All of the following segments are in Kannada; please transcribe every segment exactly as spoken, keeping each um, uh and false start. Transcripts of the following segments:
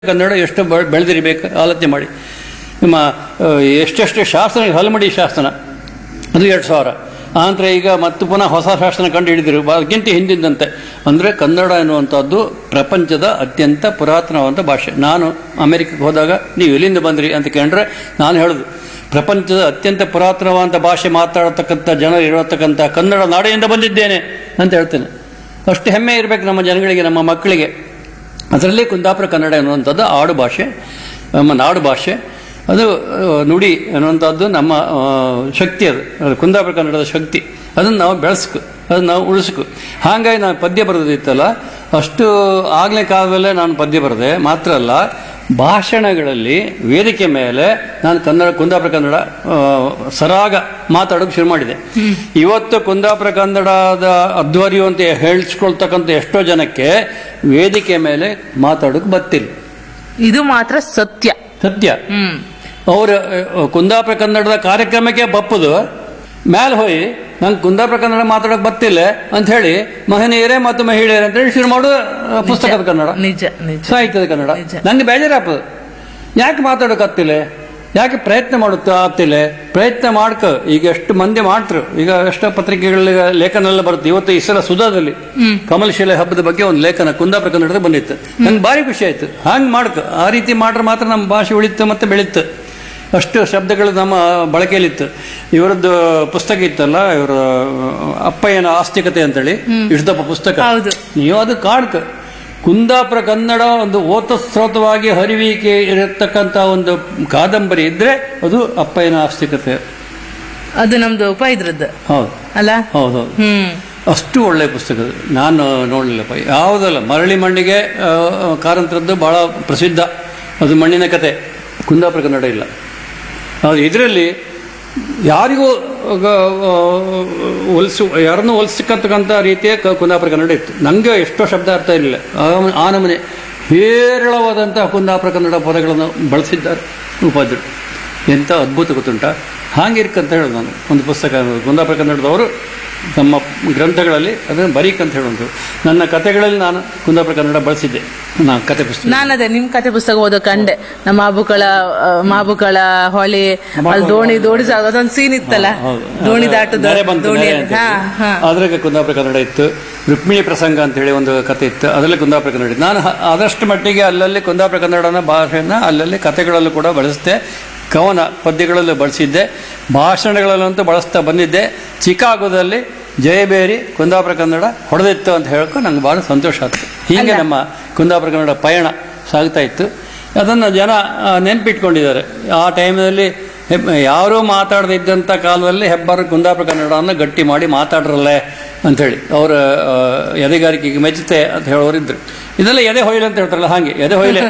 ಕನ್ನಡ ಎಷ್ಟು ಬೆಳೆದಿರಬೇಕು ಆಲೋಚನೆ ಮಾಡಿ. ನಿಮ್ಮ ಎಷ್ಟೆಷ್ಟು ಶಾಸನ, ಹಲಮಡಿ ಶಾಸನ ಅದು ಎರಡು ಸಾವಿರ ಆನಂತರ ಈಗ ಮತ್ತು ಪುನಃ ಹೊಸ ಶಾಸನ ಕಂಡು ಹಿಡಿದಿರು ಅದಕ್ಕಿಂತ ಹಿಂದಿಂದಂತೆ. ಅಂದರೆ ಕನ್ನಡ ಎನ್ನುವಂಥದ್ದು ಪ್ರಪಂಚದ ಅತ್ಯಂತ ಪುರಾತನವಾದ ಭಾಷೆ. ನಾನು ಅಮೆರಿಕಕ್ಕೆ ಹೋದಾಗ ನೀವು ಎಲ್ಲಿಂದ ಬಂದ್ರಿ ಅಂತ ಕೇಳಿದ್ರೆ ನಾನು ಹೇಳೋದು ಪ್ರಪಂಚದ ಅತ್ಯಂತ ಪುರಾತನವಾದ ಭಾಷೆ ಮಾತಾಡತಕ್ಕಂಥ ಜನರು ಇರತಕ್ಕಂಥ ಕನ್ನಡ ನಾಡಿನಿಂದ ಬಂದಿದ್ದೇನೆ ಅಂತ ಹೇಳ್ತೇನೆ. ಅಷ್ಟು ಹೆಮ್ಮೆ ಇರಬೇಕು ನಮ್ಮ ಜನಗಳಿಗೆ, ನಮ್ಮ ಮಕ್ಕಳಿಗೆ. ಅದರಲ್ಲಿ ಕುಂದಾಪುರ ಕನ್ನಡ ಎನ್ನುವಂಥದ್ದು ಆಡು ಭಾಷೆ, ನಮ್ಮ ನಾಡು ಭಾಷೆ, ಅದು ನುಡಿ ಅನ್ನುವಂಥದ್ದು ನಮ್ಮ ಶಕ್ತಿ. ಅದು ಅದು ಕುಂದಾಪುರ ಕನ್ನಡದ ಶಕ್ತಿ. ಅದನ್ನು ನಾವು ಬೆಳೆಸ್ಕು, ಅದನ್ನು ನಾವು ಉಳಿಸ್ಕು. ಹಾಗಾಗಿ ನಾನು ಪದ್ಯ ಬರೆದಿತ್ತಲ್ಲ, ಅಷ್ಟು ಆಗಲೇ ಕಾಲದಲ್ಲೇ ನಾನು ಪದ್ಯ ಬರೆದೆ. ಮಾತ್ರ ಅಲ್ಲ, ಭಾಷಣಗಳಲ್ಲಿ ವೇದಿಕೆ ಮೇಲೆ ನಾನು ಕನ್ನಡ ಕುಂದಾಪುರ ಕನ್ನಡ ಸರಾಗ ಮಾತಾಡೋಕೆ ಶುರು ಮಾಡಿದೆ. ಇವತ್ತು ಕುಂದಾಪುರ ಕನ್ನಡದ ಅಧ್ವರ್ಯು ಅಂತ ಹೇಳಿಸ್ಕೊಳ್ತಕ್ಕಂಥ ಎಷ್ಟೋ ಜನಕ್ಕೆ ವೇದಿಕೆ ಮೇಲೆ ಮಾತಾಡೋಕೆ ಗೊತ್ತಿಲ್ಲ. ಇದು ಮಾತ್ರ ಸತ್ಯ ಸತ್ಯ. ಅವರು ಕುಂದಾಪುರ ಕನ್ನಡದ ಕಾರ್ಯಕ್ರಮಕ್ಕೆ ಬಪ್ಪದು ಮ್ಯಾಲೆ ಹೋಗಿ ನಂಗೆ ಕುಂದಾಪುರ ಕನ್ನಡ ಮಾತಾಡೋಕೆ ಬರ್ತಿಲ್ಲ ಅಂತ ಹೇಳಿ ಮಹನೀಯರೇ ಮತ್ತು ಮಹಿಳೆಯರೇ ಅಂತ ಹೇಳಿ ಶುರು ಮಾಡೋದು ಪುಸ್ತಕದ ಕನ್ನಡ, ನಿಜ ನಿಜ ಸಾಹಿತ್ಯದ ಕನ್ನಡ. ನಂಗೆ ಬೇಜಾರಾಗ್ತದೆ, ಯಾಕೆ ಮಾತಾಡೋಕೆ ಆಗ್ತಿಲ್ಲ, ಯಾಕೆ ಪ್ರಯತ್ನ ಮಾಡುತ್ತಾ ಆಗ್ತಿಲ್ಲ. ಪ್ರಯತ್ನ ಮಾಡ್ಕ. ಈಗ ಎಷ್ಟು ಮಂದಿ ಮಾಡ್ತರು, ಈಗ ಎಷ್ಟೋ ಪತ್ರಿಕೆಗಳ ಲೇಖನ ಎಲ್ಲ ಬರುತ್ತೆ. ಇವತ್ತು ಈ ಸಲ ಸುಧಾದಲ್ಲಿ ಕಮಲಶಿಲೆ ಹಬ್ಬದ ಬಗ್ಗೆ ಒಂದು ಲೇಖನ ಕುಂದಾಪುರ ಕನ್ನಡದ ಬಂದಿತ್ತು. ನಂಗೆ ಭಾರಿ ಖುಷಿ ಆಯ್ತು. ಹಂಗೆ ಮಾಡ್ಕ. ಆ ರೀತಿ ಮಾಡ್ರೆ ಮಾತ್ರ ನಮ್ಮ ಭಾಷೆ ಉಳಿತು ಮತ್ತೆ ಬೆಳೀತು. ಅಷ್ಟು ಶಬ್ದಗಳು ನಮ್ಮ ಬಳಕೆಯಲ್ಲಿತ್ತು. ಇವರದ್ದು ಪುಸ್ತಕ ಇತ್ತಲ್ಲ, ಇವರ ಅಪ್ಪಯ್ಯನ ಆಸ್ತಿಕತೆ ಅಂತೇಳಿ ಇಷ್ಟಪ್ಪ ಪುಸ್ತಕ, ನೀವು ಅದು ಕಾಡ್ಕ. ಕುಂದಾಪುರ ಕನ್ನಡ ಒಂದು ಓತಸ್ರೋತವಾಗಿ ಹರಿವಿಕೆ ಇರತಕ್ಕಂತ ಒಂದು ಕಾದಂಬರಿ ಇದ್ರೆ ಅದು ಅಪ್ಪಯ್ಯನ ಆಸ್ತಿಕತೆ. ಅದು ನಮ್ದು ಉಪ ಇದ್ರದ್ದು ಹೌದು ಅಲ್ಲ? ಹೌದೌದು. ಅಷ್ಟು ಒಳ್ಳೆ ಪುಸ್ತಕ. ನಾನು ನೋಡಲಿಲ್ಲಪ್ಪ ಯಾವುದಲ್ಲ. ಮರಳಿ ಮಣ್ಣಿಗೆ ಕಾರಂತರದ್ದು ಬಹಳ ಪ್ರಸಿದ್ಧ. ಅದು ಮಣ್ಣಿನ ಕತೆ. ಕುಂದಾಪುರ ಕನ್ನಡ ಇಲ್ಲ. ಅದು ಇದರಲ್ಲಿ ಯಾರಿಗೂ ಹೊಲಿಸು ಯಾರನ್ನೂ ಹೋಲಿಸತಕ್ಕಂಥ ರೀತಿಯ ಕುಂದಾಪುರ ಕನ್ನಡ ಇತ್ತು. ನನಗೆ ಎಷ್ಟೋ ಶಬ್ದ ಅರ್ಥ ಇರಲಿಲ್ಲ. ಆ ನಮೂನೆ ಹೇರಳವಾದಂತಹ ಕುಂದಾಪುರ ಕನ್ನಡ ಪದಗಳನ್ನು ಬಳಸಿದ್ದಾರೆ ಉಪಾಧ್ಯರು. ಎಂಥ ಅದ್ಭುತ ಗೊತ್ತುಂಟ. ಹಾಗಿರ್ಕಂತ ಹೇಳೋದು ನಾನು. ಒಂದು ಪುಸ್ತಕ ಕುಂದಾಪುರ ಕನ್ನಡದವರು ನಮ್ಮ ಗ್ರಂಥಗಳಲ್ಲಿ ಅದನ್ನು ಬರೀಕಂತ ಹೇಳೋದು. ನನ್ನ ಕಥೆಗಳಲ್ಲಿ ನಾನು ಕುಂದಾಪುರ ಕನ್ನಡ ಬಳಸಿದ್ದೆ. ನಾನು ಕತೆ ಪುಸ್ತಕ ನಾನು ಅದೇ ನಿಮ್ ಕತೆ ಪುಸ್ತಕ ಓದೋ ಕಂಡೆ. ನಮ್ಮ ಮಾಬುಕಳ ಮಾಬುಕಳ ಹೊಳೆ ಅಲ್ಲಿ ದೋಣಿ ದೋಣಿ ಅದೊಂದು ಸೀನ್ ಇತ್ತಲ್ಲ, ದೋಣಿ ದಾಟದ ದೋಣಿ, ಅದ್ರಾಗ ಕುಂದಾಪುರ ಕನ್ನಡ ಇತ್ತು. ರುಕ್ಮಿಣಿ ಪ್ರಸಂಗ ಅಂತ ಹೇಳಿ ಒಂದು ಕತೆ ಇತ್ತು, ಅದರಲ್ಲಿ ಕುಂದಾಪುರ ಕನ್ನಡ ಇತ್ತು. ನಾನು ಆದಷ್ಟು ಮಟ್ಟಿಗೆ ಅಲ್ಲಲ್ಲಿ ಕುಂದಾಪುರ ಕನ್ನಡನ ಭಾಷೆಯನ್ನ ಅಲ್ಲಲ್ಲಿ ಕತೆಗಳಲ್ಲೂ ಕೂಡ ಬಳಸಿದೆ, ಕವನ ಪದ್ಯಗಳಲ್ಲೂ ಬಳಸಿದ್ದೆ, ಭಾಷಣಗಳಲ್ಲಂತೂ ಬಳಸ್ತಾ ಬಂದಿದ್ದೆ. ಚಿಕಾಗೋದಲ್ಲಿ ಜಯಬೇರಿ ಕುಂದಾಪುರ ಕನ್ನಡ ಹೊಡೆದಿತ್ತು ಅಂತ ಹೇಳಕ್ಕೂ ನಂಗೆ ಭಾಳ ಸಂತೋಷ ಆಯ್ತು. ಹೀಗೆ ನಮ್ಮ ಕುಂದಾಪುರ ಕನ್ನಡ ಪಯಣ ಸಾಗ್ತಾ ಇತ್ತು. ಅದನ್ನು ಜನ ನೆನಪಿಟ್ಕೊಂಡಿದ್ದಾರೆ. ಆ ಟೈಮ್ನಲ್ಲಿ ಯಾರೂ ಮಾತಾಡದೇ ಇದ್ದಂಥ ಕಾಲದಲ್ಲಿ ಹೆಬ್ಬಾರು ಕುಂದಾಪುರ ಕನ್ನಡವನ್ನು ಗಟ್ಟಿ ಮಾಡಿ ಮಾತಾಡ್ರಲ್ಲೇ ಅಂಥೇಳಿ ಅವರ ಎದೆಗಾರಿಕೆಗೆ ಮೆಚ್ಚುತ್ತೆ ಅಂತ ಹೇಳೋರಿದ್ರು. ಇದೆಲ್ಲ ಎದೆ ಹೊಯ್ಲೆ ಅಂತ ಹೇಳ್ತಾರಲ್ಲ, ಹಾಗೆ ಎದೆ ಹೊಯ್ಲೆ.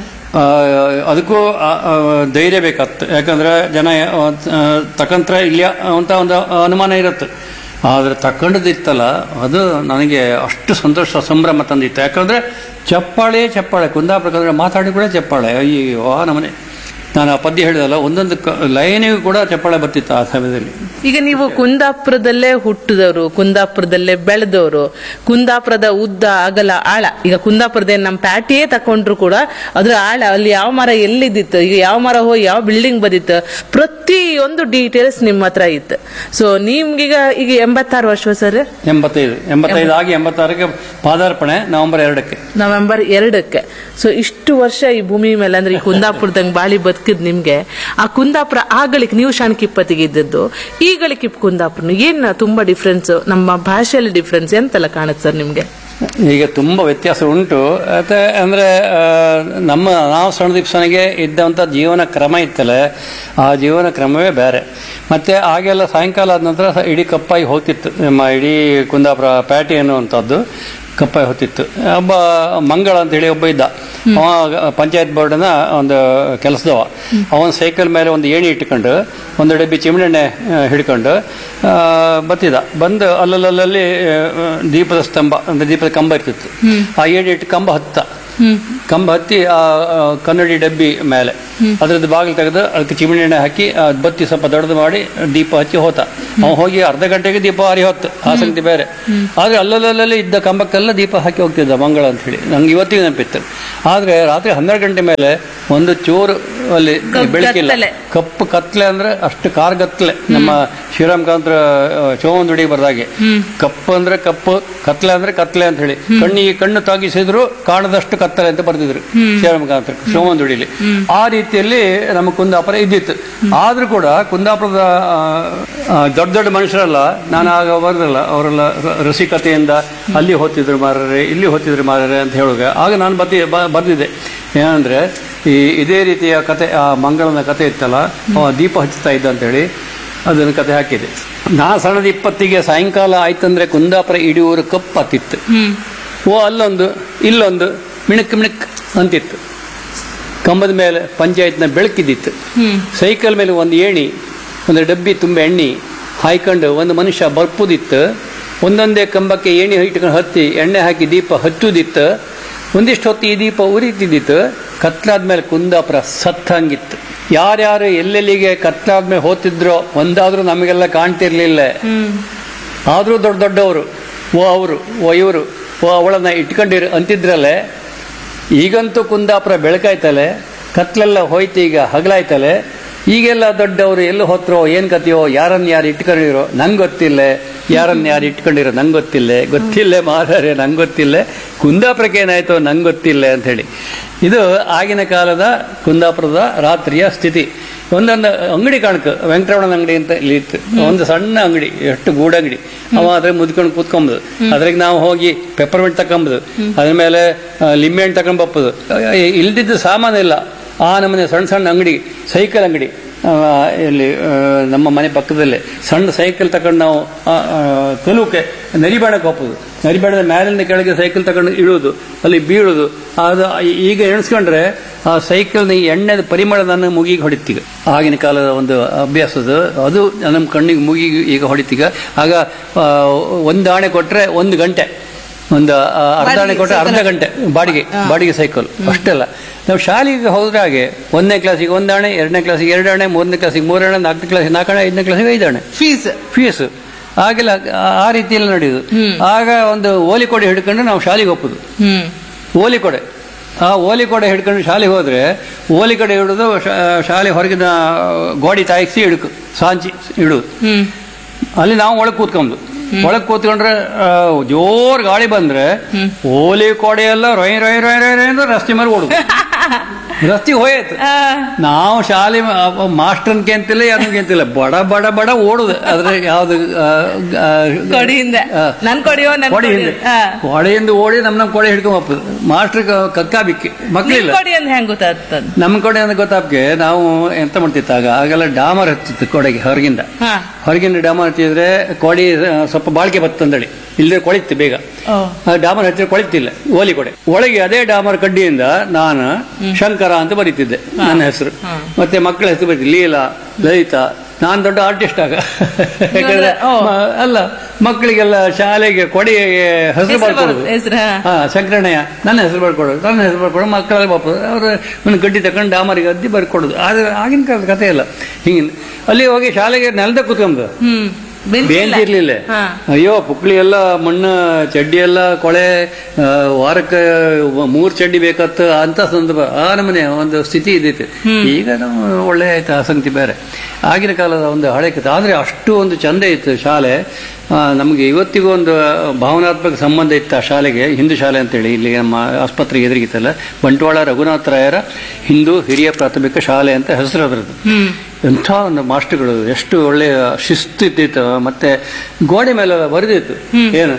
ಅದಕ್ಕೂ ಧೈರ್ಯ ಬೇಕಾಗ್ತದೆ. ಯಾಕಂದ್ರೆ ಜನ ತಕಂತ್ರ ಇಲ್ಲ ಅಂತ ಒಂದು ಅನುಮಾನ ಇರುತ್ತೆ. ಆದರೆ ತಕೊಂಡದಿತ್ತಲ್ಲ, ಅದು ನನಗೆ ಅಷ್ಟು ಸಂತೋಷ ಸಂಭ್ರಮ ತಂದಿತ್ತು. ಯಾಕಂದ್ರೆ ಚಪ್ಪಾಳೆ ಚಪ್ಪಾಳೆ ಕುಂದಾಪುರ ಕನ್ನಡ ಮಾತಾಡಿ ಕೂಡ ಚಪ್ಪಾಳೆ. ಅಯ್ಯೋ ನಮ್ಮನೆ. ನಾನು ಆ ಪದ್ಯ ಹೇಳಿದಲ್ಲ, ಒಂದೊಂದು ಲೈನಿಗೂ ಕೂಡ ಚಪ್ಪಾಳೆ ಬರ್ತಿತ್ತು ಆ ಸಮಯದಲ್ಲಿ. ಈಗ ನೀವು ಕುಂದಾಪುರದಲ್ಲೇ ಹುಟ್ಟಿದವರು, ಕುಂದಾಪುರದಲ್ಲೇ ಬೆಳೆದವರು, ಕುಂದಾಪುರದ ಉದ್ದ ಅಗಲ ಆಳ, ಈಗ ಕುಂದಾಪುರದ ನಮ್ಮ ಪ್ಯಾಟಿಯೇ ತಕೊಂಡ್ರು ಕೂಡ ಅದ್ರ ಆಳ, ಅಲ್ಲಿ ಯಾವ ಮರ ಎಲ್ಲಿದ್ದಿತ್ತು, ಈಗ ಯಾವ ಮರ ಹೋಗಿ ಯಾವ ಬಿಲ್ಡಿಂಗ್ ಬಂದಿತ್ತು, ಪ್ರತಿಯೊಂದು ಡೀಟೇಲ್ಸ್ ನಿಮ್ಮ ಹತ್ರ ಇತ್ತು. ಸೊ ನಿಮ್ಗೀಗ ಈಗ ಎಂಬತ್ತಾರು ವರ್ಷ ಸರ್? ಎಂಬತ್ತೈದು ಎಂಬತ್ತೈದು ಆಗಿ ಎಂಬತ್ತಾರಕ್ಕೆ ಪಾದಾರ್ಪಣೆ ನವೆಂಬರ್ ಎರಡಕ್ಕೆ ನವೆಂಬರ್ ಎರಡಕ್ಕೆ ಸೊ ಇಷ್ಟು ವರ್ಷ ಈ ಭೂಮಿ ಮೇಲೆ ಅಂದ್ರೆ ಈ ಕುಂದಾಪುರದಂಗೆ ಬಾಳಿ ಬದುಕಿದ್ ನಿಮ್ಗೆ, ಆ ಕುಂದಾಪುರ ಆಗಳಿಕ್ ನೀವು ಶಾಣಕಿಪ್ಪತ್ತಿಗೆ ಇದ್ದದ್ದು, ಈಗಳಿಕ್ ಕುಂದಾಪುರ ಏನ್ ತುಂಬಾ ಡಿಫ್ರೆನ್ಸ್, ನಮ್ಮ ಭಾಷೆಯಲ್ಲಿ ಡಿಫ್ರೆನ್ಸ್ ಎಂತೆಲ್ಲ ಕಾಣುತ್ತೆ ಸರ್ ನಿಮ್ಗೆ? ಈಗ ತುಂಬ ವ್ಯತ್ಯಾಸ ಉಂಟು. ಮತ್ತೆ ಅಂದರೆ ನಮ್ಮ ನಾವು ಸಣ್ಣ ದಿವ್ಸನಿಗೆ ಇದ್ದಂಥ ಜೀವನ ಕ್ರಮ ಇತ್ತಲ್ಲ, ಆ ಜೀವನ ಕ್ರಮವೇ ಬೇರೆ. ಮತ್ತು ಆಗೆಲ್ಲ ಸಾಯಂಕಾಲ ಆದ ನಂತರ ಇಡೀ ಕಪ್ಪಾಗಿ ಹೋಗ್ತಿತ್ತು. ನಮ್ಮ ಇಡೀ ಕುಂದಾಪುರ ಪ್ಯಾಟಿ ಅನ್ನುವಂಥದ್ದು ಕಪ್ಪಾಗಿ ಹೋಗ್ತಿತ್ತು. ಒಬ್ಬ ಮಂಗಳ ಅಂತ ಹೇಳಿ ಒಬ್ಬ ಇದ್ದ, ಅವ ಪಂಚಾಯತ್ ಬೋರ್ಡ್ನ ಒಂದು ಕೆಲಸದವ. ಅವನ ಸೈಕಲ್ ಮೇಲೆ ಒಂದು ಏಣಿ ಇಟ್ಕೊಂಡು ಒಂದು ಡಬ್ಬಿ ಚಿಮಣೆಣ್ಣೆ ಹಿಡ್ಕೊಂಡು ಬತ್ತಿದ. ಬಂದು ಅಲ್ಲಲ್ಲಲ್ಲಿ ದೀಪದ ಸ್ತಂಭ ಅಂದ್ರೆ ದೀಪದ ಕಂಬ ಇರ್ತಿತ್ತು. ಆ ಏಣಿ ಇಟ್ಟು ಕಂಬ ಹತ್ತ ಕಂಬ ಹತ್ತಿ ಆ ಆ, ಕನ್ನಡಿ ಡಬ್ಬಿ ಮೇಲೆ ಅದ್ರದ್ದು ಬಾಗಿಲು ತೆಗೆದು ಅದಕ್ಕೆ ಚಿಮಣಿ ಎಣ್ಣೆ ಹಾಕಿ ಆ ಬತ್ತಿ ಸ್ವಲ್ಪ ದೊಡ್ಡದು ಮಾಡಿ ದೀಪ ಹಚ್ಚಿ ಹೋತ. ಅವ ಹೋಗಿ ಅರ್ಧ ಗಂಟೆಗೆ ದೀಪ ಹಾರಿ ಹೊತ್ತು, ಆಸಕ್ತಿ ಬೇರೆ. ಆದ್ರೆ ಅಲ್ಲಲ್ಲಲ್ಲಿ ಇದ್ದ ಕಂಬಕ್ಕೆಲ್ಲ ದೀಪ ಹಾಕಿ ಹೋಗ್ತಿದ್ದ ಮಂಗಳ ಅಂತ ಹೇಳಿ ನಂಗೆ ಇವತ್ತಿಗೆ ನೆನಪಿತ್ತು. ಆದ್ರೆ ರಾತ್ರಿ ಹನ್ನೆರಡು ಗಂಟೆ ಮೇಲೆ ಒಂದು ಚೂರು ಅಲ್ಲಿ ಬೆಳಕಿಲ್ಲ, ಕಪ್ಪು ಕತ್ಲೆ ಅಂದ್ರೆ ಅಷ್ಟು ಕಾರ್ಗತ್ಲೆ. ನಮ್ಮ ಶ್ರೀರಾಮಕಾಂತರ ಚೋವಂದುಡಿ ಬರ್ದಾಗೆ ಕಪ್ಪು ಅಂದ್ರೆ ಕಪ್ಪು, ಕತ್ಲೆ ಅಂದ್ರೆ ಕತ್ಲೆ ಅಂತ ಹೇಳಿ ಕಣ್ಣಿಗೆ ಕಣ್ಣು ತಾಗಿಸಿದ್ರು ಕಾಣದಷ್ಟು ಕತ್ತಲೆ ಅಂತ ಬರ್ದಿದ್ರು ಶ್ರೀರಾಮಕಾಂತ ಚೋವಂದುಡಿಲಿ. ಆ ರೀತಿಯಲ್ಲಿ ನಮ್ಮ ಕುಂದಾಪುರ ಇದ್ದಿತ್ತು. ಆದ್ರೂ ಕೂಡ ಕುಂದಾಪುರದ ಆ, ದೊಡ್ಡ ದೊಡ್ಡ ಮನುಷ್ಯರಲ್ಲ, ನಾನು ಆಗ ಬರ್ದಲ್ಲ, ಅವರೆಲ್ಲ ರ- ರಸಿಕತೆಯಿಂದ ಅಲ್ಲಿ ಹೊತ್ತಿದ್ರು ಮಾರರೆ, ಇಲ್ಲಿ ಹೊತ್ತಿದ್ರು ಮಾರರೆ ಅಂತ ಹೇಳುವಾಗ ಆಗ ನಾನು ಬತ್ತಿ ಬ- ಬರ್ದಿದ್ದೆ ಏನಂದ್ರೆ ಈ ಇದೇ ರೀತಿಯ ಕತೆ, ಆ ಮಂಗಳನ ಕತೆ ಇತ್ತಲ್ಲ, ಅವ ದೀಪ ಹಚ್ಚುತ್ತಾ ಇದ್ದ ಅಂತೇಳಿ ಅದನ್ನು ಕತೆ ಹಾಕಿದೆ. ನಾ ಸಣ್ಣದ ಇಪ್ಪತ್ತಿಗೆ ಸಾಯಂಕಾಲ ಆಯ್ತಂದ್ರೆ ಕುಂದಾಪುರ ಇಡೀ ಊರು ಕಪ್ಪತ್ತಿತ್ತು. ಓ ಅಲ್ಲೊಂದು ಇಲ್ಲೊಂದು ಮಿಣಕ್ ಮಿಣಕ್ ಅಂತಿತ್ತು. ಕಂಬದ ಮೇಲೆ ಪಂಚಾಯತ್ನ ಬೆಳಕಿದ್ದಿತ್ತು. ಸೈಕಲ್ ಮೇಲೆ ಒಂದು ಏಣಿ, ಒಂದು ಡಬ್ಬಿ ತುಂಬ ಎಣ್ಣೆ ಹಾಯ್ಕೊಂಡು ಒಂದು ಮನುಷ್ಯ ಬರ್ಪುದಿತ್ತು. ಒಂದೊಂದೇ ಕಂಬಕ್ಕೆ ಏಣಿ ಇಟ್ಕೊಂಡು ಹತ್ತಿ ಎಣ್ಣೆ ಹಾಕಿ ದೀಪ ಹಚ್ಚುದಿತ್ತು. ಒಂದಿಷ್ಟು ಹೊತ್ತು ಈ ದೀಪ ಉರಿತಿದ್ದಿತ್ತು. ಕತ್ಲಾದ್ಮೇಲೆ ಕುಂದಾಪುರ ಸತ್ತಂಗಿತ್ತು. ಯಾರ್ಯಾರು ಎಲ್ಲೆಲ್ಲಿಗೆ ಕತ್ಲಾದ್ಮೇಲೆ ಹೋಗ್ತಿದ್ರೋ ಒಂದಾದ್ರೂ ನಮಗೆಲ್ಲ ಕಾಣ್ತಿರ್ಲಿಲ್ಲ. ಆದ್ರೂ ದೊಡ್ಡ ದೊಡ್ಡವರು ಓ ಅವರು ಓ ಇವರು ಓ ಅವಳನ್ನ ಇಟ್ಕೊಂಡಿರು ಅಂತಿದ್ರಲ್ಲೇ. ಈಗಂತೂ ಕುಂದಾಪುರ ಬೆಳಕಾಯ್ತಲೆ, ಕತ್ಲೆಲ್ಲ ಹೋಯ್ತು, ಈಗ ಹಗಲಾಯ್ತಲೆ. ಈಗೆಲ್ಲ ದೊಡ್ಡವರು ಎಲ್ಲಿ ಹೋತ್ರೋ ಏನ್ ಕತೆಯೋ, ಯಾರನ್ನ ಯಾರು ಇಟ್ಕೊಂಡಿರೋ ನಂಗೆ ಗೊತ್ತಿಲ್ಲ, ಯಾರನ್ನ ಯಾರು ಇಟ್ಕೊಂಡಿರೋ ನಂಗೆ ಗೊತ್ತಿಲ್ಲ, ಗೊತ್ತಿಲ್ಲ ಮಾರಾರೆ ನಂಗೆ ಗೊತ್ತಿಲ್ಲ, ಕುಂದಾಪುರಕ್ಕೆ ಏನಾಯ್ತೋ ನಂಗೆ ಗೊತ್ತಿಲ್ಲ ಅಂತ ಹೇಳಿ. ಇದು ಆಗಿನ ಕಾಲದ ಕುಂದಾಪುರದ ರಾತ್ರಿಯ ಸ್ಥಿತಿ. ಒಂದೊಂದು ಅಂಗಡಿ ಕಾಣಕ, ವೆಂಕಟರಮಣನ ಅಂಗಡಿ ಅಂತ ಇಲ್ಲಿ ಇತ್ತು. ಒಂದು ಸಣ್ಣ ಅಂಗಡಿ, ಎಷ್ಟು ಗೂಡಂಗಡಿ. ಅವ ಅದ್ರ ಮುದ್ಕೊಂಡು ಕೂತ್ಕೊಂಬುದು, ಅದ್ರಾಗ ನಾವು ಹೋಗಿ ಪೆಪ್ಪರ್ಮೆಂಟ್ ತಕೊಂಬುದು, ಅದ್ರ ಮೇಲೆ ಲಿಂಬೆ ಹಣ್ಣು ತಕೊಂಡ್ ಬಪ್ಪುದು. ಇಲ್ದಿದ್ದು ಸಾಮಾನು ಇಲ್ಲ. ಆ ನಮ್ಮನೆ ಸಣ್ಣ ಸಣ್ಣ ಅಂಗಡಿ, ಸೈಕಲ್ ಅಂಗಡಿ ಇಲ್ಲಿ ನಮ್ಮ ಮನೆ ಪಕ್ಕದಲ್ಲೇ ಸಣ್ಣ ಸೈಕಲ್ ತಗೊಂಡು ನಾವು ತೆಲುಕೆ ನರಿಬೇಡಕ್ಕೆ ಹೋಗ್ಬೋದು. ನರಿಬೇಡದ ಮೇಲಿಂದ ಕೆಳಗೆ ಸೈಕಲ್ ತಗೊಂಡು ಇಳುವುದು, ಅಲ್ಲಿ ಬೀಳುವುದು. ಅದು ಈಗ ಎಣಿಸ್ಕೊಂಡ್ರೆ ಆ ಸೈಕಲ್ನ ಎಣ್ಣೆದ ಪರಿಮಳ ನನ್ನ ಮುಗಿಗೆ ಹೊಡಿತೀಗ. ಆಗಿನ ಕಾಲದ ಒಂದು ಅಭ್ಯಾಸದ ಅದು ನಮ್ಮ ಕಣ್ಣಿಗೆ ಮುಗಿಗೆ ಈಗ ಹೊಡಿತೀಗ. ಆಗ ಒಂದು ಆಣೆ ಕೊಟ್ರೆ ಒಂದು ಗಂಟೆ, ಒಂದು ಅರ್ಧ ಆಣೆ ಕೊಟ್ಟರೆ ಅರ್ಧ ಗಂಟೆ ಬಾಡಿಗೆ ಬಾಡಿಗೆ ಸೈಕಲ್ ಅಷ್ಟೆಲ್ಲ. ನಾವು ಶಾಲೆಗೆ ಹೋದ್ರೆ ಹಾಗೆ ಒಂದನೇ ಕ್ಲಾಸಿಗೆ ಒಂದು ಆಣೆ, ಎರಡನೇ ಕ್ಲಾಸಿಗೆ ಎರಡು ಆಣೆ, ಮೂರನೇ ಕ್ಲಾಸಿಗೆ ಮೂರು ಆಣೆ, ನಾಲ್ಕನೇ ಕ್ಲಾಸಿಗೆ ನಾಲ್ಕು ಆಣೆ, ಐದನೇ ಕ್ಲಾಸಿಗೆ ಐದು ಆಣೆ ಫೀಸ್ ಫೀಸ್ ಆಗೆಲ್ಲ ಆ ರೀತಿಯಲ್ಲಿ ನಡೆಯುದು. ಆಗ ಒಂದು ಓಲಿ ಕೊಡೆ ಹಿಡ್ಕೊಂಡು ನಾವು ಶಾಲೆಗೆ ಹೋಗ್ಬೋದು. ಓಲಿ ಕೊಡೆ, ಆ ಓಲಿ ಕೊಡೆ ಹಿಡ್ಕೊಂಡು ಶಾಲೆಗೆ ಹೋದ್ರೆ ಓಲಿ ಕಡೆ ಹಿಡಿದು ಶಾಲೆ ಹೊರಗಿನ ಗೋಡಿ ತಾಯಿಸಿ ಹಿಡ್ಕು ಸಾಂಚಿ ಇಡುದು. ಅಲ್ಲಿ ನಾವು ಒಳಗೆ ಕೂತ್ಕೊಂಡು ಒಳಗ್ ಕೂತ್ಕೊಂಡ್ರೆ ಜೋರ್ ಗಾಳಿ ಬಂದ್ರೆ ಓಲಿ ಕೊಡೆ ಎಲ್ಲ ರೊಯ್ ರೊಯ್ ರೊಯ್ ರೊಯ್ ಅಂದ್ರೆ ರಸ್ತೆ ಮೇಲೆ ಓಡುದು. ರಸ್ತೆ ಹೋಯ್ತು. ನಾವು ಶಾಲೆ ಮಾಸ್ಟರ್ನ್ಗೆ ಅಂತಿಲ್ಲ ಯಾರನ್ಗೆ ಅಂತಿಲ್ಲ, ಬಡ ಬಡ ಬಡ ಓಡುದು. ಅದ್ರ ಯಾವ್ದು ಕೊಡಿಯಿಂದ ಕೊಡೆಯಿಂದ ಕೊಡೆಯಿಂದ ಓಡಿ ನಮ್ ನಮ್ ಕೊಡೆ ಹಿಡ್ಕೊಂಡ್ ಹೋಗ್ತದೆ. ಮಾಸ್ಟರ್ ಕಕ್ಕಾಬಿಕ್ಕಿ ಮಕ್ಳಿಲ್ಲ. ಹೆಂಗ್ ಗೊತ್ತಾಗ್ತದ? ನಮ್ ಕೊಡೆ ಅಂತ ಗೊತ್ತಾಗ್ಕೆ ನಾವು ಎಂತ ಮಾಡ್ತಿತ್ತು ಆಗ, ಆಗೆಲ್ಲ ಡಾಮರ್ ಹತ್ತಿತ್ತು ಕೊಡೆಗೆ ಹೊರಗಿಂದ. ಹೊರಗಿಂದ ಡಾಮರ್ ಹತ್ತಿದ್ರೆ ಕೊಡಿ ಸ್ವಲ್ಪ ಬಾಳ್ಕೆ ಬತ್ತಂದಳಿ, ಇಲ್ಲದೆ ಕೊಳಿತ್ತು ಬೇಗ. ಡಾಮರ್ ಹತ್ತಿರ ಕೊಳಿತಿಲ್ಲ ಓಲಿ ಕೊಡೆ. ಒಳಗೆ ಅದೇ ಡಾಮರ್ ಕಡ್ಡಿಯಿಂದ ನಾನು ಶಂಕರ ಅಂತ ಬರೀತಿದ್ದೆ ನನ್ನ ಹೆಸರು. ಮತ್ತೆ ಮಕ್ಕಳ ಹೆಸರು ಬರೀತಿ ಲೀಲಾ, ಲಲಿತಾ. ನಾನ್ ದೊಡ್ಡ ಆರ್ಟಿಸ್ಟ್ ಆಗ. ಯಾಕಂದ್ರೆ ಅಲ್ಲ, ಮಕ್ಕಳಿಗೆಲ್ಲ ಶಾಲೆಗೆ ಕೊಡೆಗೆ ಹೆಸರು ಬರ್ಕೊಡೋದು. ಹಾ, ಶಂಕರಣ್ಣಯ್ಯ ನನ್ನ ಹೆಸರು ಬರ್ಕೊಡೋದು, ನನ್ನ ಹೆಸರು ಬರ್ಕೊಡೋದು. ಮಕ್ಕಳೆಲ್ಲ ಬಾಪೋದು, ಅವ್ರ ಒಂದು ಗಡ್ಡಿ ತಕೊಂಡು ಡಾಮರಿಗೆ ಅದ್ದಿ ಬರ್ಕೊಡೋದು. ಆದ್ರೆ ಆಗಿನ ಕಾಲದ ಕಥೆ ಇಲ್ಲ ಹಿಂಗಿನ. ಅಲ್ಲಿ ಹೋಗಿ ಶಾಲೆಗೆ ನೆಲದ ಕೂತ್ಕೊಂಬ, ಬೇಂಚ್ ಇರ್ಲಿಲ್ಲ. ಅಯ್ಯೋ ಪುಕ್ಳಿ ಎಲ್ಲ ಮಣ್ಣು, ಚಡ್ಡಿ ಎಲ್ಲ ಕೊಳೆ, ವಾರಕ್ಕೆ ಮೂರ್ ಚಡ್ಡಿ ಬೇಕತ್ತ ಅಂತ ಸಂದರ್ಭ. ಆ ನಮ್ಮನೆ ಒಂದು ಸ್ಥಿತಿ ಇದ್ದಿತ್ತು. ಈಗ ನಾವು ಒಳ್ಳೆ ಆಯ್ತು ಆಸಕ್ತಿ ಬೇರೆ. ಆಗಿನ ಕಾಲದ ಒಂದು ಹಳೆ ಕಥೆ. ಆದ್ರೆ ಅಷ್ಟು ಒಂದು ಚಂದ ಇತ್ತು ಶಾಲೆ. ನಮಗೆ ಇವತ್ತಿಗೂ ಒಂದು ಭಾವನಾತ್ಮಕ ಸಂಬಂಧ ಇತ್ತು ಆ ಶಾಲೆಗೆ. ಹಿಂದೂ ಶಾಲೆ ಅಂತೇಳಿ ಇಲ್ಲಿ ನಮ್ಮ ಆಸ್ಪತ್ರೆಗೆ ಎದುರಿಗಿತ್ತಲ್ಲ, ಬಂಟ್ವಾಳ ರಘುನಾಥ ರಾಯರ ಹಿಂದೂ ಹಿರಿಯ ಪ್ರಾಥಮಿಕ ಶಾಲೆ ಅಂತ ಹೆಸರು ಅದರದ್ದು. ಎಂಥ ಒಂದು ಮಾಸ್ಟರ್ಗಳು, ಎಷ್ಟು ಒಳ್ಳೆಯ ಶಿಸ್ತು ಇದ್ದಿತ್ತು. ಮತ್ತೆ ಗೋಡೆ ಮೇಲೆ ಬರೆದಿತ್ತು ಏನು,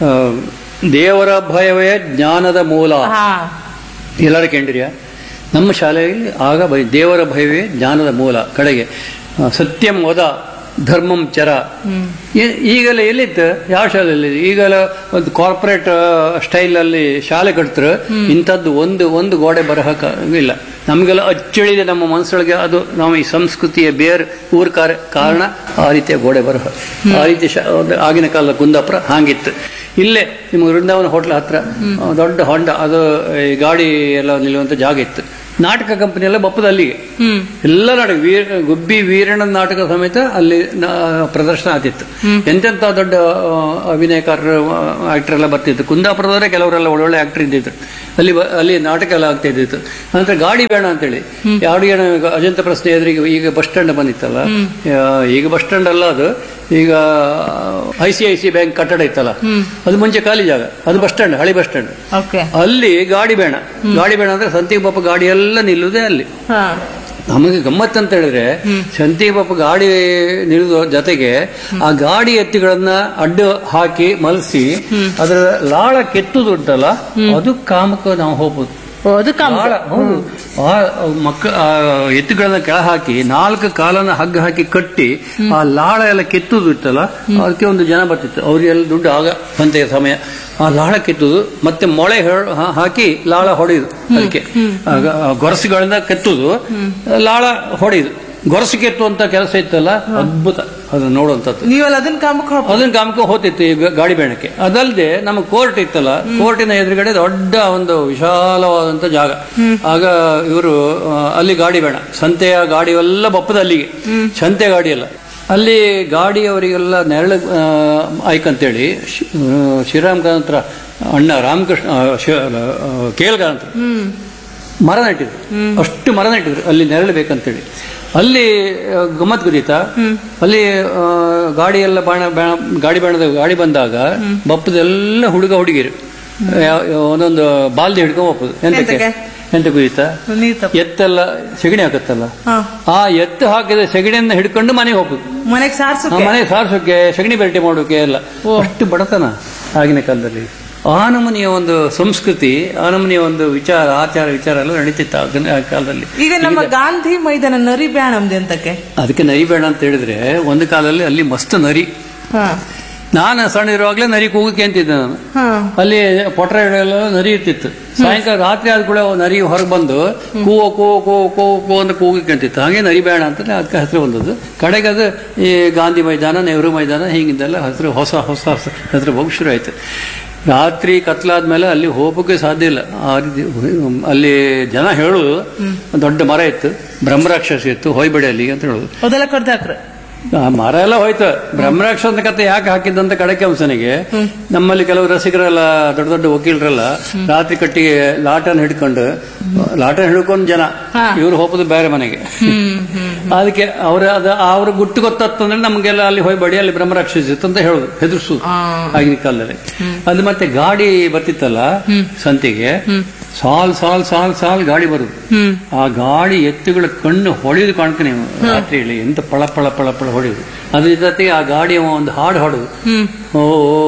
ದೇವರ ಭಯವೇ ಜ್ಞಾನದ ಮೂಲ. ಎಲ್ಲರೂ ಕೇಳಿದ್ಯಾ? ನಮ್ಮ ಶಾಲೆಯಲ್ಲಿ ಆಗ ಬರೀ ದೇವರ ಭಯವೇ ಜ್ಞಾನದ ಮೂಲ ಕಡೆಗೆ ಸತ್ಯಂ ವದ ಧರ್ಮಂ ಚರ. ಈಗೆಲ್ಲ ಎಲ್ಲಿತ್ತು? ಯಾವ ಶಾಲೆಯಲ್ಲಿ? ಈಗೆಲ್ಲ ಒಂದು ಕಾರ್ಪೊರೇಟ್ ಸ್ಟೈಲ್ ಅಲ್ಲಿ ಶಾಲೆ ಕಟ್ತಾರೆ. ಇಂಥದ್ದು ಒಂದು ಒಂದು ಗೋಡೆ ಬರಹ ಇಲ್ಲ. ನಮಗೆಲ್ಲ ಅಚ್ಚಳಿದೆ ನಮ್ಮ ಮನಸ್ಸೊಳಗೆ. ಅದು ನಾವು ಈ ಸಂಸ್ಕೃತಿಯ ಬೇರ್ ಊರ್ ಕಾರಣ ಆ ರೀತಿಯ ಗೋಡೆ ಬರಹ, ಆ ರೀತಿ ಆಗಿನ ಕಾಲದ ಕುಂದಾಪುರ ಹಾಗಿತ್ತು. ಇಲ್ಲೇ ನಿಮ್ಮ ವೃಂದಾವನ ಹೋಟ್ಲ್ ಹತ್ರ ಆ, ದೊಡ್ಡ ಹೊಂಡ ಅದು ಈ ಗಾಡಿ ಎಲ್ಲ ನಿಲ್ಲುವಂತ ಜಾಗ ಇತ್ತು. ನಾಟಕ ಕಂಪನಿ ಎಲ್ಲ ಬಪ್ಪದ ಅಲ್ಲಿಗೆ ಎಲ್ಲ ನಾಟಕ ವೀರ ಗುಬ್ಬಿ ವೀರಣ್ಣನ ನಾಟಕ ಸಮೇತ ಅಲ್ಲಿ ನ- ಪ್ರದರ್ಶನ ಆಗ್ತಿತ್ತು. ಎಂತೆಂತ ದೊಡ್ಡ ಆ, ಅಭಿನಯಕಾರರು ಆಕ್ಟರ್ ಎಲ್ಲ ಬರ್ತಿತ್ತು. ಕುಂದಾಪುರದವರೇ ಕೆಲವರೆಲ್ಲ ಒಳ್ಳೊಳ್ಳೆ ಆಕ್ಟರ್ ಇದ್ದಿದ್ರು ಅಲ್ಲಿ. ಬ- ಅಲ್ಲಿ ನಾಟಕ ಎಲ್ಲ ಆಗ್ತಾ ಇದ್ದಿತ್ತು. ನಂತರ ಗಾಡಿ ಬೇಡ ಅಂತೇಳಿ ಗಾಡಿ ಬೇಡ ಅಜಂತ ಪ್ರಶ್ನೆ ಎದುರಿಗೆ ಈಗ ಬಸ್ ಸ್ಟ್ಯಾಂಡ್ ಬಂದಿತ್ತಲ್ಲ, ಆ, ಈಗ ಬಸ್ ಸ್ಟ್ಯಾಂಡ್ ಅಲ್ಲ ಅದು, ಈಗ I C I C bank ಕಟ್ಟಡ ಇತ್ತಲ್ಲ, ಅದು ಮುಂಚೆ ಖಾಲಿ ಜಾಗ, ಅದು ಬಸ್ ಸ್ಟ್ಯಾಂಡ್, ಹಳಿ ಬಸ್ ಸ್ಟ್ಯಾಂಡ್. ಓಕೆ. ಅಲ್ಲಿ ಗಾಡಿ ಬೇಡ ಗಾಡಿ ಬೇಡ ಅಂದ್ರೆ ಸಂತಿಗೆ ಪಾಪ ಗಾಡಿ ಎಲ್ಲ ನಿಲ್ಲುವುದೇ ಅಲ್ಲಿ. ಹಾ. ನಮಗೆ ಗಮ್ಮತ್ ಅಂತ ಹೇಳಿದ್ರೆ ಸಂತಿಗೆ ಪಾಪ ಗಾಡಿ ನಿಲ್ಲುವ ಜೊತೆಗೆ ಆ ಗಾಡಿ ಎತ್ತಿಗಳನ್ನ ಅಡ್ಡ ಹಾಕಿ ಮಲಸಿ ಅದರ ಲಾಳ ಕೆತ್ತುದು ಉಂಟಲ್ಲ, ಅದು ಕಾಮಕ್ಕೆ ನಾವು ಹೋಗ್ಬೋದು. ಓ, ಅದು ಕಾಮ. ಲಾಳ, ಹೌದು. ಆ ಮಕ್ಕ ಆ ಎತ್ತುಗಳನ್ನ ಕೆಳ ಹಾಕಿ ನಾಲ್ಕು ಕಾಲನ್ನ ಹಗ್ಗ ಹಾಕಿ ಕಟ್ಟಿ ಆ ಲಾಳ ಎಲ್ಲ ಕೆತ್ತುದು ಇತ್ತಲ್ಲ, ಅದಕ್ಕೆ ಒಂದು ಜನ ಬರ್ತಿತ್ತು. ಅವ್ರಿಗೆಲ್ಲ ದುಡ್ಡು ಆಗ ಸಂತೆಯ ಸಮಯ. ಆ ಲಾಳ ಕೆತ್ತುದು ಮತ್ತೆ ಮೊಳೆ ಹೆ- ಹಾ- ಹಾಕಿ ಲಾಳ ಹೊಡೆಯುದು. ಅದಕ್ಕೆ ಆಗ ಆ ಗೊರಸುಗಳಿಂದ ಕೆತ್ತುದು, ಲಾಳ ಹೊಡೆಯುದು. ಗೊರಸು ಕೆತ್ತುವಂತ ಕೆಲಸ ಇತ್ತಲ್ಲ, ಅದ್ಭುತ ಅದು ನೋಡುವಂಥದ್ದು. ನೀವೆಲ್ಲ ಅದನ್ನ ಕಾಮಕ್ಕೆ ಹೋಗ್ಬೋದು. ಅದನ್ನ ಕಾಮಕ್ಕೆ ಹೋಗ್ತಿತ್ತು ಈ ಗಾಡಿ ಬೇಣಕ್ಕೆ. ಅದಲ್ಲದೆ ನಮ್ಮ ಕೋರ್ಟ್ ಇತ್ತಲ್ಲ, ಕೋರ್ಟಿನ ಎದುರುಗಡೆ ದೊಡ್ಡ ಒಂದು ವಿಶಾಲವಾದಂತ ಜಾಗ. ಆಗ ಇವರು ಅಲ್ಲಿ ಗಾಡಿ ಬೇಡ, ಸಂತೆಯ ಗಾಡಿ ಎಲ್ಲ ಬಪ್ಪದ ಅಲ್ಲಿಗೆ, ಸಂತೆ ಗಾಡಿ ಎಲ್ಲ ಅಲ್ಲಿ. ಗಾಡಿಯವರಿಗೆಲ್ಲ ನೆರಳು ಆಯ್ಕಂತೇಳಿ ಶ್ರೀರಾಮ್ ಕಾಂತ್ರ ಅಣ್ಣ ರಾಮಕೃಷ್ಣ ಕೇಲ್ ಕಾಂತ್ರ ಮರ ನೆಟ್ಟಿದ್ರು. ಅಷ್ಟು ಮರ ನೆಟ್ಟಿದ್ರು ಅಲ್ಲಿ ನೆರಳು ಬೇಕಂತೇಳಿ. ಅಲ್ಲಿ ಆ, ಗಮ್ಮತ್ ಗುರಿತಾ ಅಲ್ಲಿ ಆ, ಗಾಡಿ ಎಲ್ಲ ಬಾಣ ಬಾಣ- ಗಾಡಿ ಬಾಣದ ಗಾಡಿ ಬಂದಾಗ ಬಪ್ಪದೆಲ್ಲ ಹುಡುಗ ಹುಡುಗಿರು ಯಾವ- ಒಂದೊಂದು ಬಾಲ್ದಿ ಹಿಡ್ಕೊಂಡ್ ಬಪ್ಪದು. ಎಂತಕ್ಕೆ ಎಂತಕ್ಕೆ? ಎಂತ ಗುರಿತಾ ನೀರ್ ತಪ್ಪ. ಎತ್ತೆಲ್ಲ ಸೆಗಣಿ ಹಾಕತ್ತಲ್ಲ, ಹಾ. ಆ ಎತ್ತು ಹಾಕಿದ ಸೆಗಣಿಯನ್ನ ಹಿಡ್ಕೊಂಡು ಮನೆಗೆ ಹೋಗುದು. ಮನೆಗೆ ಸಾರ್ಸೋಕೆ. ಮನೆ ಸಾರಿಸೋಕೆ, ಸೆಗಣಿ ಬೆರಟೆ ಮಾಡೋಕೆ ಎಲ್ಲ. ಅಷ್ಟು ಬಡತನ ಆಗಿನ ಕಾಲದಲ್ಲಿ. ಆ ನಮೂನಿಯ ಒಂದು ಸಂಸ್ಕೃತಿ, ಆ ನಮೂನಿಯ ಒಂದು ವಿಚಾರ, ಆಚಾರ ವಿಚಾರ ಎಲ್ಲ ನಡೀತಿತ್ತು ಆಗಿನ ಕಾಲದಲ್ಲಿ. ಈಗ ನಮ್ಮ ಗಾಂಧಿ ಮೈದಾನ ನರಿ ಬ್ಯಾಣ ನಮ್ದು ಎಂತಕ್ಕೆ? ಅದಕ್ಕೆ ನರಿ ಬೇಡ ಅಂತ ಹೇಳಿದ್ರೆ, ಒಂದು ಕಾಲದಲ್ಲಿ ಅಲ್ಲಿ ಮಸ್ತ್ ನರಿ. ಹಾ. ನಾನು ಸಣ್ಣ ಇರುವಾಗಲೇ ನರಿ ಕೂಗಕ್ಕೆ ಅಂತಿದ್ದೆ ನಾನು. ಹಾ. ಅಲ್ಲಿ ಪೊಟ್ರ ಎಲ್ಲ ನರಿ ಇರ್ತಿತ್ತು. ಸಾಯಂಕಾಲ ರಾತ್ರಿ ಆದ ಕೂಡ ನರಿ ಹೊರಗೆ ಬಂದು ಕೂವೋ ಕೋ ಕೋ ಕೋ ಕೋ ಅಂತ ಕೂಗಕ್ಕೆ ಅಂತಿತ್ತು. ಹಾಗೆ ನರಿ ಬೇಡ ಅಂತ ಅದಕ್ಕೆ ಹೆಸರು ಬಂದದ್ದು. ಕಡೆಗೆ ಅದು ಈ ಗಾಂಧಿ ಮೈದಾನ, ನೆಹರು ಮೈದಾನ ಹೀಗಿದ್ದೆಲ್ಲ ಹೆಸರು ಹೊಸ ಹೊಸ ಹೆಸರು ಹೋಗಿ ಶುರು ಆಯ್ತು. ರಾತ್ರಿ ಕತ್ಲಾದ್ಮೇಲೆ ಅಲ್ಲಿ ಹೋಗೋಕೆ ಸಾಧ್ಯ ಇಲ್ಲ. ಆ ರೀತಿ ಅಲ್ಲಿ ಜನ ಹೇಳುದು, ದೊಡ್ಡ ಮರ ಇತ್ತು, ಬ್ರಹ್ಮರಾಕ್ಷಸ ಇತ್ತು, ಹೋಯ್ಬೇಡಿ ಅಲ್ಲಿಗೆ ಅಂತ ಹೇಳುದು. ಅದೆಲ್ಲ ಕಡ್ದಾಕ್ರ. ಆ ಮರ ಎಲ್ಲ ಹೋಯ್ತು. ಬ್ರಹ್ಮರಾಕ್ಷಸನ ಕತೆ ಯಾಕೆ ಹಾಕಿದ್ದಂತ ಕಡೆಗೆ ಅಂಶನಿಗೆ ನಮ್ಮಲ್ಲಿ ಕೆಲವು ರಸಿಕರೆಲ್ಲ, ದೊಡ್ಡ ದೊಡ್ಡ ವಕೀಲರೆಲ್ಲ ರಾತ್ರಿ ಕಟ್ಟಿಗೆ ಲಾಟನ್ ಹಿಡ್ಕೊಂಡು, ಲಾಟನ್ ಹಿಡ್ಕೊಂಡು ಜನ ಇವ್ರು ಹೋಗೋದು ಬೇರೆ ಮನೆಗೆ. ಅದಕ್ಕೆ ಅವ್ರ ಅದ ಅವ್ರ ಗುಟ್ಟು ಗೊತ್ತಂದ್ರೆ ನಮ್ಗೆಲ್ಲ ಅಲ್ಲಿ ಹೋಯ್ಬೇಡಿ, ಅಲ್ಲಿ ಬ್ರಹ್ಮರಾಕ್ಷಸ ಇತ್ತು ಅಂತ ಹೇಳುದು, ಹೆದರ್ಸುದು ಆಗಿನ ಕಾಲದಲ್ಲಿ. ಅದು ಮತ್ತೆ ಗಾಡಿ ಬರ್ತಿತ್ತಲ್ಲ ಸಂತಿಗೆ, ಸಾಲ್ ಸಾಲ್ ಸಾಲ್ ಸಾಲ್ ಗಾಡಿ ಬರುದು. ಆ ಗಾಡಿ ಎತ್ತುಗಳ ಕಣ್ಣು ಹೊಳೆಯುದು ಕಾಣ್ಕ ನೀವು ರಾತ್ರಿಯಲ್ಲಿ, ಎಂತ ಪಳ ಪಳ ಪಳ ಪಳ ಹೊಡೆಯುದು. ಅದ್ರ ಜೊತೆಗೆ ಆ ಗಾಡಿಯ ಒಂದು ಹಾಡು ಹಾಡುದು, ಓ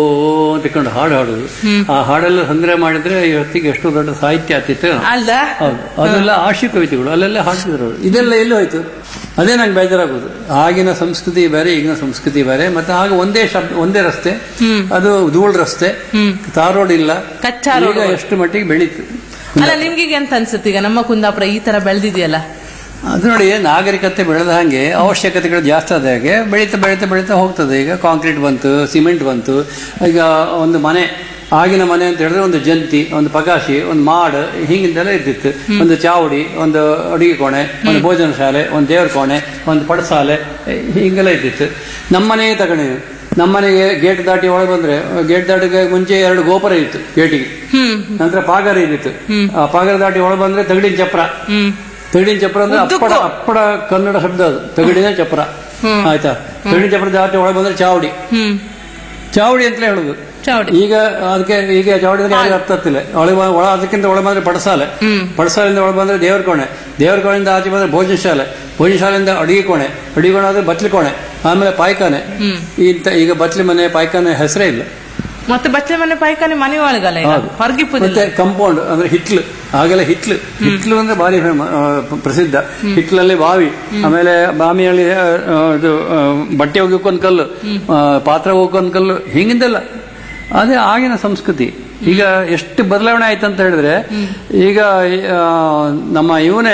ಅಂತ ಕೊಂಡು ಹಾಡು ಹಾಡುದು. ಆ ಹಾಡೆಲ್ಲ ಸಂಗ್ರಹ ಮಾಡಿದ್ರೆ ಇವತ್ತಿಗೆ ಎಷ್ಟು ದೊಡ್ಡ ಸಾಹಿತ್ಯ ಆಗ್ತಿತ್ತು. ಅಲ್ಲ, ಹೌದು, ಅದೆಲ್ಲ ಆಶಿ ಕವಿತೆಗಳು ಅಲ್ಲೆಲ್ಲ ಹಾಡ್ತಿದ್ರು ಅವರು. ಇದೆಲ್ಲ ಎಲ್ಲಿ ಹೋಯ್ತು? ಅದೇ ನಂಗೆ ಬೇಜಾರಾಗೋದು. ಆಗಿನ ಸಂಸ್ಕೃತಿ ಬೇರೆ, ಈಗಿನ ಸಂಸ್ಕೃತಿ ಬೇರೆ. ಮತ್ತೆ ಆಗ ಒಂದೇ ಶಬ್ದ, ಒಂದೇ ರಸ್ತೆ, ಅದು ಧೂಳ್ ರಸ್ತೆ, ತಾರ್ ರೋಡ್ ಇಲ್ಲ. ಕಚ್ಚಾ ರೋಡ್. ಈಗ ಎಷ್ಟು ಮಟ್ಟಿಗೆ ಬೆಳೀತು. ಅಲ್ಲ, ನಿಮ್ಗೀಗ ಎಂತ ಅನ್ಸುತ್ತೆ ಈಗ ನಮ್ಮ ಕುಂದಾಪುರ ಈ ತರ ಬೆಳೆದಿದೆಯಲ್ಲ? ಅದು ನೋಡಿ, ನಾಗರಿಕತೆ ಬೆಳೆದ ಹಾಗೆ ಅವಶ್ಯಕತೆಗಳು ಜಾಸ್ತಿ ಆದ ಹಾಗೆ ಬೆಳೀತಾ ಬೆಳೀತಾ ಬೆಳೀತಾ ಹೋಗ್ತದೆ. ಈಗ ಕಾಂಕ್ರೀಟ್ ಬಂತು, ಸಿಮೆಂಟ್ ಬಂತು. ಈಗ ಒಂದು ಮನೆ, ಆಗಿನ ಮನೆ ಅಂತ ಹೇಳಿದ್ರೆ ಒಂದು ಜಂತಿ, ಒಂದು ಪಗಾಶಿ, ಒಂದು ಮಾಡ್, ಹೀಗಿಂದೆಲ್ಲ ಇರ್ತಿತ್ತು. ಒಂದು ಚಾವಡಿ, ಒಂದು ಅಡುಗೆ ಕೋಣೆ, ಒಂದು ಭೋಜನ ಶಾಲೆ, ಒಂದು ದೇವರ ಕೋಣೆ, ಒಂದು ಪಡಸಾಲೆ, ಹೀಗೆಲ್ಲ ಇರ್ತಿತ್ತು. ನಮ್ಮನೆ ತಗೊಂಡು ನಮ್ಮನೆಗೆ ಗೇಟ್ ದಾಟಿ ಒಳಗೆ ಬಂದ್ರೆ, ಗೇಟ್ ದಾಟಿಗೆ ಮುಂಚೆ ಎರಡು ಗೋಪುರ ಇತ್ತು ಗೇಟಿಗೆ, ನಂತರ ಪಾಗಾರ ಇದ್ದಿತ್ತು. ಆ ಪಾಗಾರ ದಾಟಿ ಒಳಗೆ ಬಂದ್ರೆ ತಗಡಿನ ಚಪ್ರ. ತಗಡಿನ ಚಪ್ರ ಅಂದ್ರೆ ಅಪ್ಪಡ, ಅಪ್ಪಡ ಕನ್ನಡ ಶಬ್ದ ಅದು, ತಗಡಿನ ಚಪ್ರ. ಆಯ್ತಾ? ತಗಡಿನ ಚಪ್ರ ದಾಟಿ ಒಳಗೆ ಬಂದ್ರೆ ಚಾವಡಿ. ಚಾವಡಿ ಅಂತಲೇ ಹೇಳುದು. ಈಗ ಅದಕ್ಕೆ ಈಗ ಚಾವಡಿ ಯಾರು ಅರ್ಥ ಆಗ್ತಿಲ್ಲ. ಒಳಗೆ ಒಳ ಅದಕ್ಕಿಂತ ಒಳಗೆ ಬಂದ್ರೆ ಪಡಸಾಲೆ, ಪಡಸಾಲೆಯಿಂದ ಒಳಗೆ ಬಂದ್ರೆ ದೇವರ ಕೋಣೆ, ದೇವರ ಕೋಣೆಯಿಂದ ಆಚೆ ಬಂದ್ರೆ ಭೋಜನ ಶಾಲೆ, ಭೋಜನ ಶಾಲೆಯಿಂದ ಅಡಿಗೆ ಕೋಣೆ, ಅಡಿಗೆ ಕೋಣೆ ಆದ್ರೆ ಬತ್ಲಿ ಕೋಣೆ, ಆಮೇಲೆ ಪಾಯ್ಖಾನೆ. ಇಂತ ಈಗ ಬತ್ಲಿ ಮನೆ ಪಾಯ್ಖಾನೆ ಹೆಸರೇ ಇಲ್ಲ. ಮತ್ತೆ ಬಚ್ಚೆ ಮನೆ ಪಾಯ್ಖಾನೆ ಮನೆ ಒಳಗಲ್ಲ, ಮತ್ತೆ ಕಂಪೌಂಡ್ ಅಂದ್ರೆ ಹಿಟ್ಲು. ಆಗೆಲ್ಲ ಹಿಟ್ಲು, ಹಿಟ್ಲು ಅಂದ್ರೆ ಭಾರಿ ಪ್ರಸಿದ್ಧ. ಹಿಟ್ಲಲ್ಲಿ ಬಾವಿ, ಆಮೇಲೆ ಬಾವಿಯಲ್ಲಿ ಇದು ಬಟ್ಟೆ ಹೋಗೋಕೊಂದ್ ಕಲ್ಲು, ಪಾತ್ರ ಹೋಗೋಕೊಂದ್ ಕಲ್ಲು, ಹಿಂಗಿಂದೆಲ್ಲ. ಅದೇ ಆಗಿನ ಸಂಸ್ಕೃತಿ. ಈಗ ಎಷ್ಟು ಬದಲಾವಣೆ ಆಯ್ತಂತ ಹೇಳಿದ್ರೆ, ಈಗ ನಮ್ಮ ಇವನೇ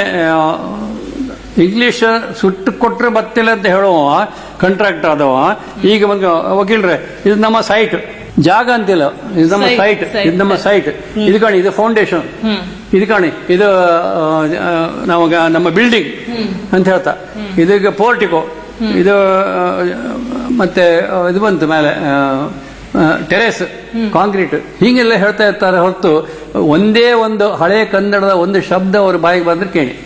ಇಂಗ್ಲಿಷ್ ಸುಟ್ಟು ಕೊಟ್ರೆ ಬತ್ತಿಲ್ಲ ಅಂತ ಹೇಳುವ ಕಾಂಟ್ರಾಕ್ಟ್ ಆದವ ಈಗ ಬಂದು, ವಕೀಲ್ರೆ ಇದು ನಮ್ಮ ಸೈಟ್, ಜಾಗ ಅಂತಿಲ್ಲ, ಇದು ನಮ್ಮ Site, ಸೈಟ್, site, ಇದು ನಮ್ಮ ಸೈಟ್. ಇದು ಕಾಣಿ, ಇದು ಫೌಂಡೇಶನ್, ಇದು ಕಾಣಿ, ಇದು ಆ, ನಮಗ ನಮ್ಮ ಬಿಲ್ಡಿಂಗ್ ಅಂತ ಹೇಳ್ತಾ, ಇದೀಗ ಪೋರ್ಟಿಕೋ, ಇದು ಆ, ಮತ್ತೆ ಆ, ಇದು ಬಂತು ಮೇಲೆ ಟೆರೇಸ್, ಕಾಂಕ್ರೀಟ್, ಹೀಗೆಲ್ಲ ಹೇಳ್ತಾ ಇರ್ತಾರೆ ಹೊರತು ಒಂದೇ ಒಂದು ಹಳೆ ಕನ್ನಡದ ಒಂದು ಶಬ್ದ ಅವ್ರ ಬಾಯಿಗೆ ಬಂದ್ರೆ ಕೇಳಿ.